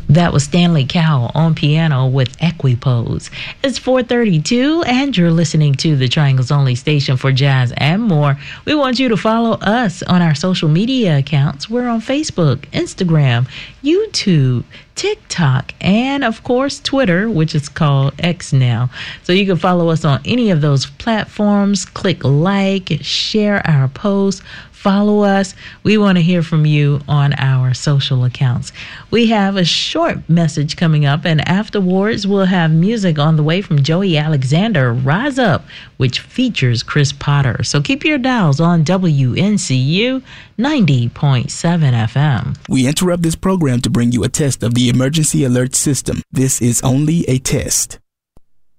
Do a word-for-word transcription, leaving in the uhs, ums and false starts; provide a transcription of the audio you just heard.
That was Stanley Cowell on piano with Equipose. It's four thirty-two, and you're listening to the Triangle's only station for jazz and more. We want you to follow us on our social media accounts. We're on Facebook, Instagram, YouTube, TikTok, and of course Twitter, which is called X now. So you can follow us on any of those platforms. Click like, share our posts, follow us. We want to hear from you on our social accounts. We have a short message coming up, and afterwards we'll have music on the way from Joey Alexander, Rise Up, which features Chris Potter. So keep your dials on W N C U ninety point seven F M. We interrupt this program to bring you a test of the emergency alert system. This is only a test.